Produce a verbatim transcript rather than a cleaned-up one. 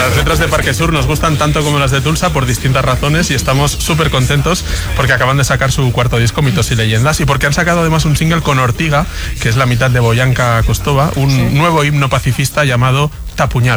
las letras de Parque Sur nos gustan tanto como las de Tulsa por distintas razones y estamos súper contentos porque acaban de sacar su cuarto disco, Mitos y Leyendas, y porque han sacado además un single con Ortiga, que es la mitad de Boyanka Kostova, un sí. nuevo himno pacifista llamado Tapuñal.